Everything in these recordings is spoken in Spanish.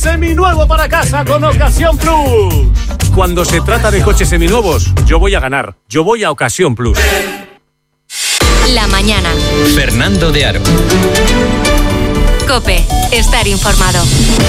seminuevo para casa con Ocasión Plus. Cuando se trata de coches seminuevos, yo voy a ganar. Yo voy a Ocasión Plus. La mañana. Fernando de Aro. COPE. Estar informado.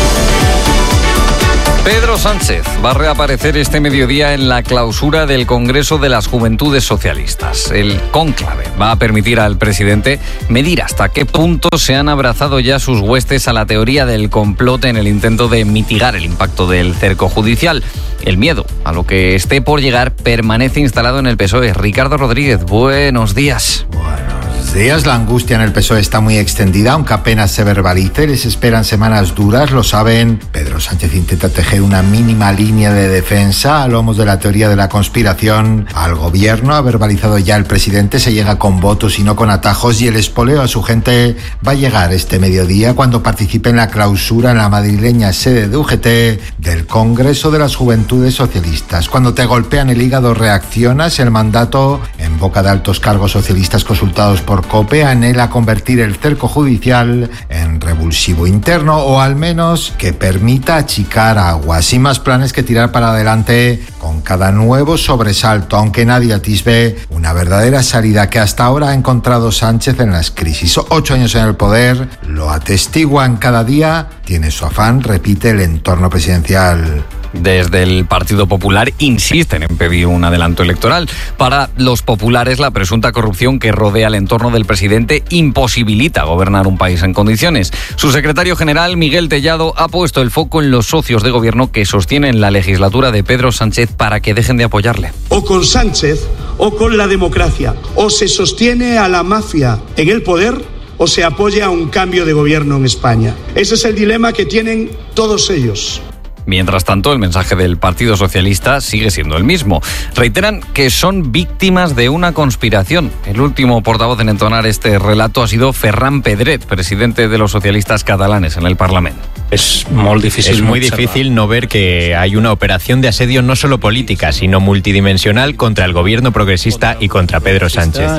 Pedro Sánchez va a reaparecer este mediodía en la clausura del Congreso de las Juventudes Socialistas. El cónclave va a permitir al presidente medir hasta qué punto se han abrazado ya sus huestes a la teoría del complot en el intento de mitigar el impacto del cerco judicial. El miedo a lo que esté por llegar permanece instalado en el PSOE. Ricardo Rodríguez, buenos días. Buenos días. La angustia en el PSOE está muy extendida, aunque apenas se verbalice. Les esperan semanas duras, lo saben. Pedro Sánchez intenta tejer una mínima línea de defensa a lomos de la teoría de la conspiración. Al gobierno ha verbalizado ya el presidente, se llega con votos y no con atajos, y el espoleo a su gente va a llegar este mediodía cuando participe en la clausura en la madrileña sede de UGT del Congreso de las Juventudes Socialistas. Cuando te golpean el hígado reaccionas. El mandato, en boca de altos cargos socialistas consultados por COPE, anhela convertir el cerco judicial en revulsivo interno, o al menos que permita achicar aguas, y más planes que tirar para adelante con cada nuevo sobresalto, aunque nadie atisbe una verdadera salida que hasta ahora ha encontrado Sánchez en las crisis. 8 años en el poder lo atestiguan cada día, tiene su afán, repite, el entorno presidencial. Desde el Partido Popular insisten en pedir un adelanto electoral. Para los populares, la presunta corrupción que rodea el entorno del presidente imposibilita gobernar un país en condiciones. Su secretario general, Miguel Tellado, ha puesto el foco en los socios de gobierno que sostienen la legislatura de Pedro Sánchez para que dejen de apoyarle. O con Sánchez o con la democracia. O se sostiene a la mafia en el poder o se apoya a un cambio de gobierno en España. Ese es el dilema que tienen todos ellos. Mientras tanto, el mensaje del Partido Socialista sigue siendo el mismo. Reiteran que son víctimas de una conspiración. El último portavoz en entonar este relato ha sido Ferran Pedret, presidente de los socialistas catalanes en el Parlamento. Es muy difícil no ver que hay una operación de asedio no solo política, sino multidimensional contra el gobierno progresista y contra Pedro Sánchez.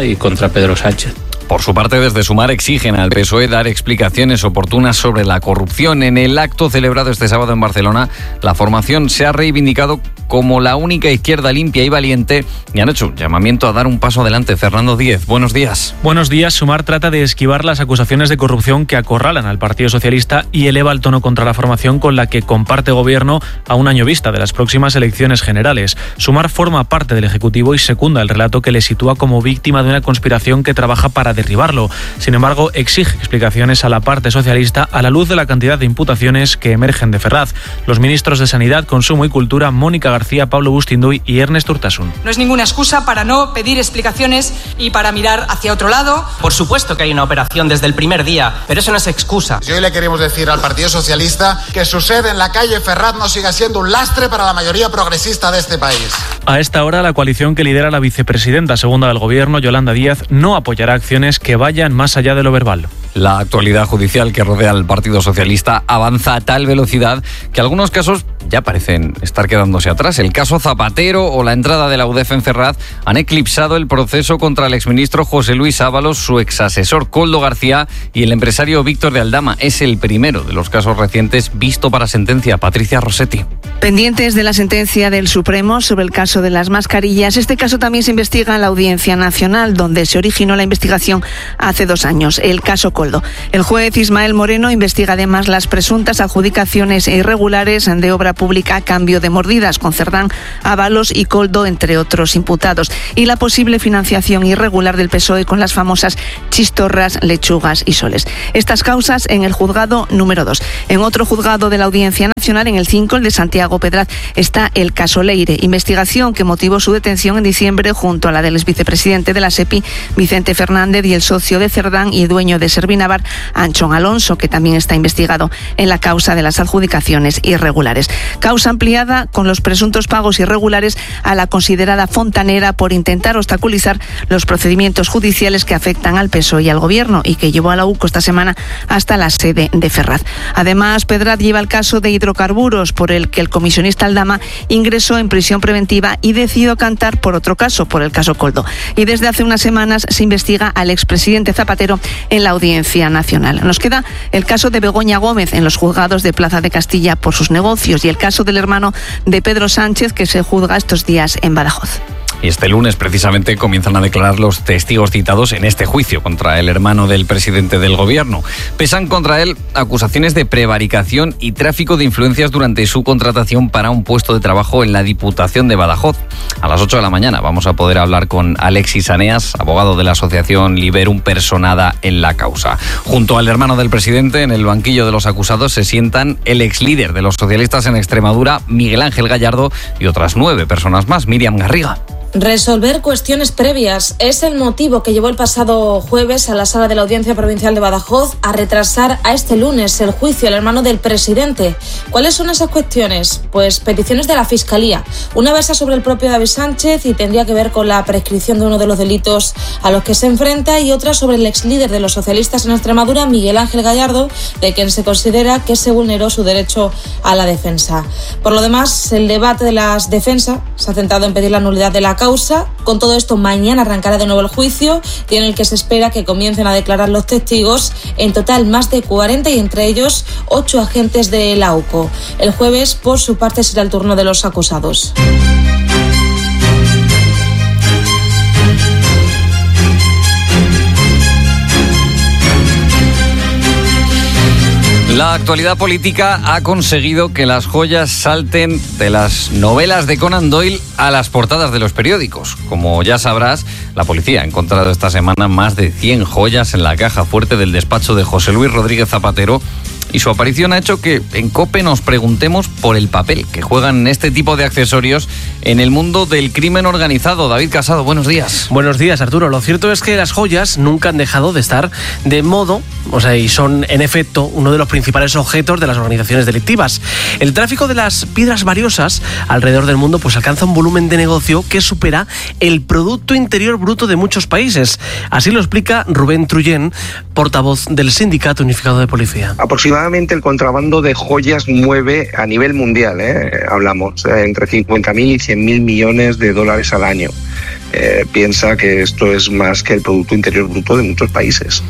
Por su parte, desde Sumar exigen al PSOE dar explicaciones oportunas sobre la corrupción. En el acto celebrado este sábado en Barcelona, la formación se ha reivindicado como la única izquierda limpia y valiente y han hecho un llamamiento a dar un paso adelante. Fernando Díez, buenos días. Buenos días. Sumar trata de esquivar las acusaciones de corrupción que acorralan al Partido Socialista y eleva el tono contra la formación con la que comparte gobierno a un año vista de las próximas elecciones generales. Sumar forma parte del Ejecutivo y secunda el relato que le sitúa como víctima de una conspiración que trabaja para derribarlo. Sin embargo, exige explicaciones a la parte socialista a la luz de la cantidad de imputaciones que emergen de Ferraz. Los ministros de Sanidad, Consumo y Cultura, Mónica García, Pablo Bustinduy y Ernest Urtasun. No es ninguna excusa para no pedir explicaciones y para mirar hacia otro lado. Por supuesto que hay una operación desde el primer día, pero eso no es excusa. Si hoy le queremos decir al Partido Socialista que su sede en la calle Ferraz no siga siendo un lastre para la mayoría progresista de este país. A esta hora, la coalición que lidera la vicepresidenta segunda del Gobierno, Yolanda Díaz, no apoyará acciones que vayan más allá de lo verbal. La actualidad judicial que rodea al Partido Socialista avanza a tal velocidad que algunos casos ya parecen estar quedándose atrás. El caso Zapatero o la entrada de la UDEF en Ferraz han eclipsado el proceso contra el exministro José Luis Ábalos, su exasesor Koldo García y el empresario Víctor de Aldama. Es el primero de los casos recientes visto para sentencia. Patricia Rossetti. Pendientes de la sentencia del Supremo sobre el caso de las mascarillas, este caso también se investiga en la Audiencia Nacional, donde se originó la investigación hace 2 años, el caso Koldo. El juez Ismael Moreno investiga además las presuntas adjudicaciones irregulares de obra pública a cambio de mordidas con Cerdán, Ábalos y Koldo, entre otros imputados, y la posible financiación irregular del PSOE con las famosas chistorras, lechugas y soles. Estas causas en el juzgado número 2. En otro juzgado de la Audiencia Nacional, en el 5, el de Santiago Pedraz, está el caso Leire, investigación que motivó su detención en diciembre junto a la del exvicepresidente de la SEPI, Vicente Fernández, y el socio de Cerdán y dueño de Servinavar, Anchón Alonso, que también está investigado en la causa de las adjudicaciones irregulares. Causa ampliada con los presuntos pagos irregulares a la considerada fontanera por intentar obstaculizar los procedimientos judiciales que afectan al PSOE y al Gobierno y que llevó a la UCO esta semana hasta la sede de Ferraz. Además, Pedraz lleva el caso de hidrocarburos, por el que el comisionista Aldama ingresó en prisión preventiva y decidió cantar por otro caso, por el caso Koldo. Y desde hace unas semanas se investiga al expresidente Zapatero en la Audiencia Nacional. Nos queda el caso de Begoña Gómez en los juzgados de Plaza de Castilla por sus negocios y el caso del hermano de Pedro Sánchez que se juzga estos días en Badajoz. Y este lunes, precisamente, comienzan a declarar los testigos citados en este juicio contra el hermano del presidente del gobierno. Pesan contra él acusaciones de prevaricación y tráfico de influencias durante su contratación para un puesto de trabajo en la Diputación de Badajoz. A las 8 de la mañana vamos a poder hablar con Alexis Aneas, abogado de la asociación Liberum Personada en la causa. Junto al hermano del presidente, en el banquillo de los acusados, se sientan el exlíder de los socialistas en Extremadura, Miguel Ángel Gallardo, y otras 9 personas más, Míriam Garriga. Resolver cuestiones previas es el motivo que llevó el pasado jueves a la Sala de la Audiencia Provincial de Badajoz a retrasar a este lunes el juicio al hermano del presidente. ¿Cuáles son esas cuestiones? Pues peticiones de la Fiscalía. Una versa sobre el propio David Sánchez y tendría que ver con la prescripción de uno de los delitos a los que se enfrenta, y otra sobre el exlíder de los socialistas en Extremadura, Miguel Ángel Gallardo, de quien se considera que se vulneró su derecho a la defensa. Por lo demás, el debate de las defensas se ha centrado en pedir la nulidad de la causa. Con todo esto, mañana arrancará de nuevo el juicio y en el que se espera que comiencen a declarar los testigos, en total más de 40 y entre ellos 8 agentes de la AUCO. El jueves, por su parte, será el turno de los acusados. La actualidad política ha conseguido que las joyas salten de las novelas de Conan Doyle a las portadas de los periódicos. Como ya sabrás, la policía ha encontrado esta semana más de 100 joyas en la caja fuerte del despacho de José Luis Rodríguez Zapatero, y su aparición ha hecho que en COPE nos preguntemos por el papel que juegan este tipo de accesorios en el mundo del crimen organizado. David Casado, buenos días. Buenos días, Arturo. Lo cierto es que las joyas nunca han dejado de estar de modo, y son en efecto uno de los principales objetos de las organizaciones delictivas. El tráfico de las piedras valiosas alrededor del mundo alcanza un volumen de negocio que supera el Producto Interior Bruto de muchos países. Así lo explica Rubén Trullén, portavoz del Sindicato Unificado de Policía. Aproximadamente el contrabando de joyas mueve a nivel mundial, hablamos, entre 50.000 y 100.000 millones de dólares al año. Piensa que esto es más que el Producto Interior Bruto de muchos países.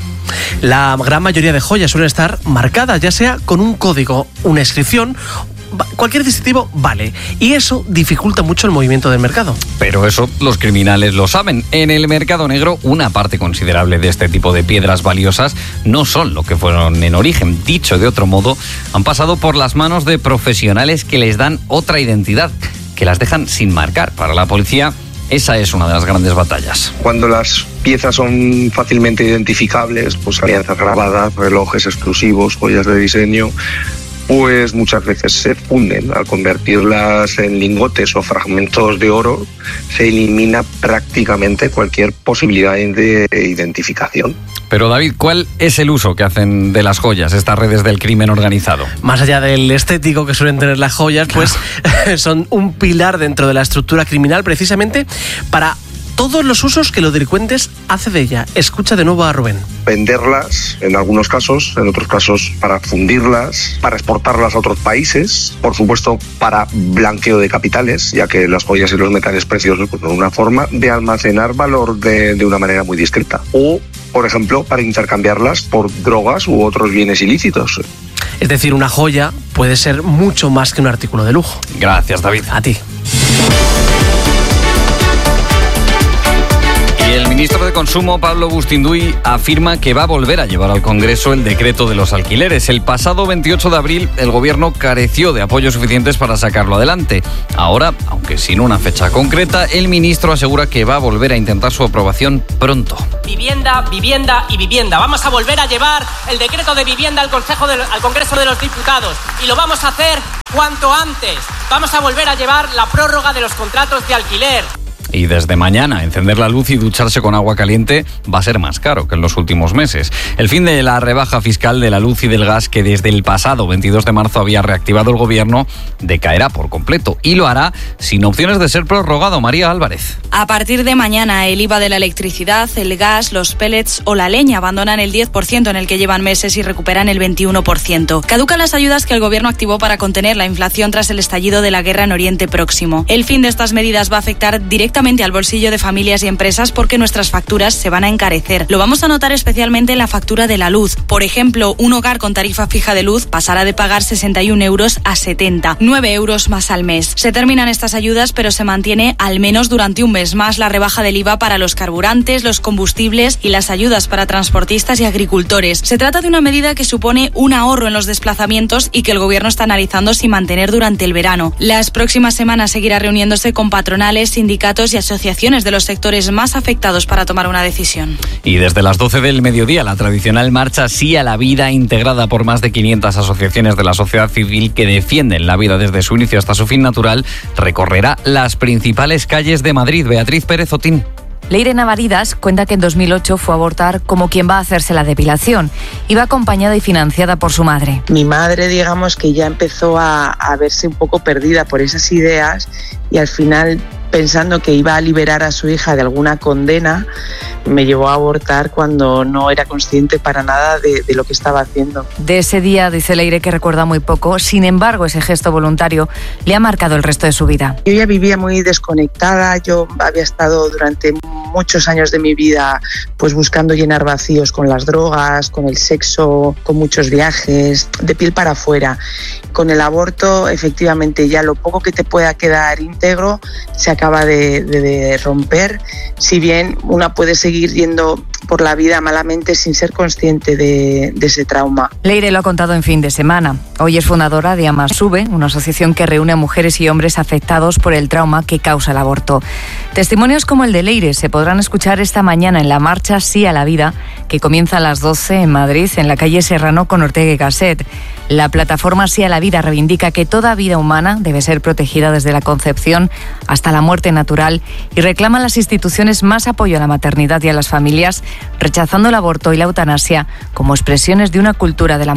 La gran mayoría de joyas suelen estar marcadas, ya sea con un código, una inscripción. Cualquier distintivo vale, y eso dificulta mucho el movimiento del mercado. Pero eso los criminales lo saben. En el mercado negro, una parte considerable de este tipo de piedras valiosas no son lo que fueron en origen. Dicho de otro modo, han pasado por las manos de profesionales que les dan otra identidad, que las dejan sin marcar. Para la policía, esa es una de las grandes batallas. Cuando las piezas son fácilmente identificables, pues alianzas grabadas, relojes exclusivos, joyas de diseño, pues muchas veces se funden. Al convertirlas en lingotes o fragmentos de oro, se elimina prácticamente cualquier posibilidad de identificación. Pero David, ¿cuál es el uso que hacen de las joyas estas redes del crimen organizado? Más allá del estético que suelen tener las joyas, pues son un pilar dentro de la estructura criminal, precisamente para todos los usos que los delincuentes hacen de ella. Escucha de nuevo a Rubén. Venderlas en algunos casos, en otros casos para fundirlas, para exportarlas a otros países, por supuesto para blanqueo de capitales, ya que las joyas y los metales preciosos son una forma de almacenar valor de una manera muy discreta. O, por ejemplo, para intercambiarlas por drogas u otros bienes ilícitos. Es decir, una joya puede ser mucho más que un artículo de lujo. Gracias, David. A ti. Y el ministro de Consumo, Pablo Bustinduy, afirma que va a volver a llevar al Congreso el decreto de los alquileres. El pasado 28 de abril, el Gobierno careció de apoyos suficientes para sacarlo adelante. Ahora, aunque sin una fecha concreta, el ministro asegura que va a volver a intentar su aprobación pronto. Vivienda, vivienda y vivienda. Vamos a volver a llevar el decreto de vivienda al Congreso de los Diputados. Y lo vamos a hacer cuanto antes. Vamos a volver a llevar la prórroga de los contratos de alquiler. Y desde mañana, encender la luz y ducharse con agua caliente va a ser más caro que en los últimos meses. El fin de la rebaja fiscal de la luz y del gas, que desde el pasado 22 de marzo había reactivado el gobierno, decaerá por completo y lo hará sin opciones de ser prorrogado. María Álvarez. A partir de mañana, el IVA de la electricidad, el gas, los pellets o la leña abandonan el 10% en el que llevan meses y recuperan el 21%. Caducan las ayudas que el gobierno activó para contener la inflación tras el estallido de la guerra en Oriente Próximo. El fin de estas medidas va a afectar directamente al bolsillo de familias y empresas porque nuestras facturas se van a encarecer. Lo vamos a notar especialmente en la factura de la luz. Por ejemplo, un hogar con tarifa fija de luz pasará de pagar 61 euros a 70, 9 euros más al mes. Se terminan estas ayudas, pero se mantiene al menos durante un mes más la rebaja del IVA para los carburantes, los combustibles y las ayudas para transportistas y agricultores. Se trata de una medida que supone un ahorro en los desplazamientos y que el gobierno está analizando si mantener durante el verano. Las próximas semanas seguirá reuniéndose con patronales, sindicatos y asociaciones de los sectores más afectados para tomar una decisión. Y desde las 12 del mediodía, la tradicional marcha Sí a la Vida, integrada por más de 500 asociaciones de la sociedad civil que defienden la vida desde su inicio hasta su fin natural, recorrerá las principales calles de Madrid. Beatriz Pérez Otín. Leire Navaridas cuenta que en 2008 fue a abortar como quien va a hacerse la depilación. Iba acompañada y financiada por su madre. Mi madre, digamos que ya empezó a verse un poco perdida por esas ideas y al final, pensando que iba a liberar a su hija de alguna condena, me llevó a abortar cuando no era consciente para nada de lo que estaba haciendo. De ese día, dice Leire, que recuerda muy poco. Sin embargo, ese gesto voluntario le ha marcado el resto de su vida. Yo ya vivía muy desconectada. Yo había estado durante muchos años de mi vida pues buscando llenar vacíos con las drogas, con el sexo, con muchos viajes, de piel para afuera. Con el aborto, efectivamente, ya lo poco que te pueda quedar íntegro se acaba de romper, si bien una puede seguir yendo por la vida malamente sin ser consciente de ese trauma. Leire lo ha contado en Fin de Semana. Hoy es fundadora de Amasube, una asociación que reúne a mujeres y hombres afectados por el trauma que causa el aborto. Testimonios como el de Leire se podrán escuchar esta mañana en la marcha Sí a la Vida, que comienza a las 12 en Madrid, en la calle Serrano con Ortega y Gasset. La plataforma Sí a la Vida reivindica que toda vida humana debe ser protegida desde la concepción hasta la muerte natural y reclama a las instituciones más apoyo a la maternidad y a las familias, rechazando el aborto y la eutanasia como expresiones de una cultura de la